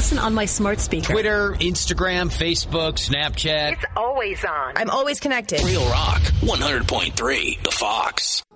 listen on my smart speaker. Twitter, Instagram, Facebook, Snapchat. It's always on. I'm always connected. Real Rock 100.3 The Fox.